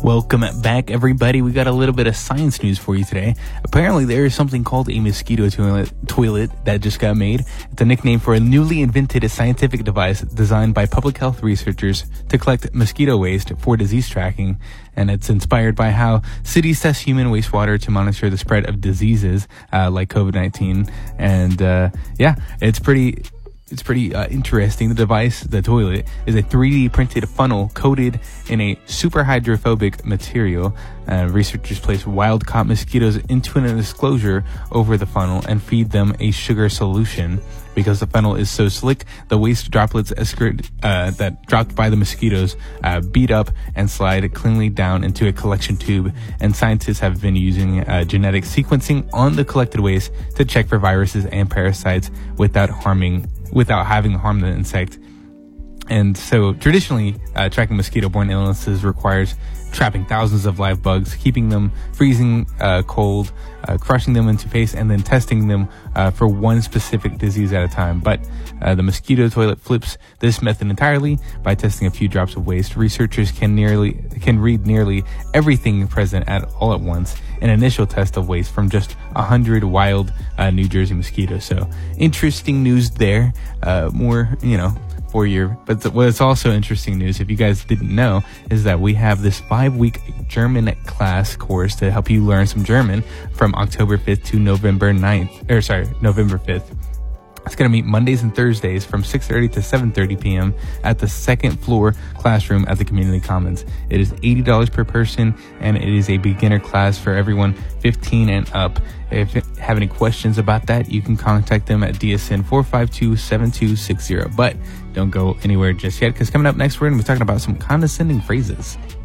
Welcome back, everybody. We got a little bit of science news for you today. Apparently, there is something called a mosquito toilet that just got made. It's a nickname for a newly invented scientific device designed by public health researchers to collect mosquito waste for disease tracking. And it's inspired by how cities test human wastewater to monitor the spread of diseases like COVID-19. And it's pretty interesting. The device, the toilet, is a 3D printed funnel coated in a super hydrophobic material. Researchers place wild-caught mosquitoes into an enclosure over the funnel and feed them a sugar solution. Because the funnel is so slick, the waste droplets that dropped by the mosquitoes beat up and slide cleanly down into a collection tube. And scientists have been using genetic sequencing on the collected waste to check for viruses and parasites without having to harm the insect. And so traditionally, tracking mosquito-borne illnesses requires trapping thousands of live bugs, keeping them freezing cold, crushing them into paste, and then testing them for one specific disease at a time. But the mosquito toilet flips this method entirely by testing a few drops of waste. Researchers can read nearly everything present all at once. An initial test of waste from just 100 wild New Jersey mosquitoes. So interesting news there. But what's also interesting news, if you guys didn't know, is that we have this 5-week German class course to help you learn some German from October 5th to November 5th. It's going to meet Mondays and Thursdays from 6:30 to 7:30 p.m. at the second floor classroom at the Community Commons. It is $80 per person, and it is a beginner class for everyone 15 and up. If you have any questions about that, you can contact them at DSN 452-7260. But don't go anywhere just yet, because coming up next, we're going to be talking about some condescending phrases.